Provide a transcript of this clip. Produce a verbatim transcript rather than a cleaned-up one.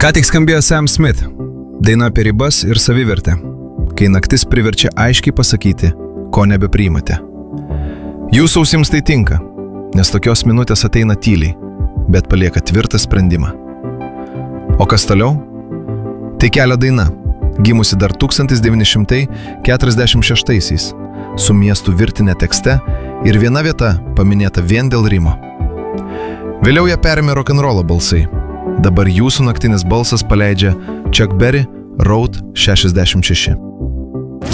Ką tik skambėjo Sam Smith, daina apie ribas ir savivertę, kai naktis priverčia aiškiai pasakyti, ko nebepriimate. Jūsų ausims tai tinka, nes tokios minutės ateina tyliai, bet palieka tvirtą sprendimą. O kas toliau? Tai kelio daina, gimusi dar tūkstantis devyni šimtai keturiasdešimt šeštaisiais, su miestų virtinė tekste ir viena vieta paminėta vien dėl rimo. Vėliau ją perėmė rock'n'rollo balsai. Dabar jūsų naktinis balsas paleidžia Chuck Berry Road šešiasdešimt šeši.